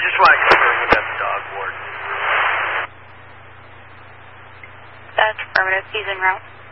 just want to confirm with that dog ward. That's affirmative. He's en route.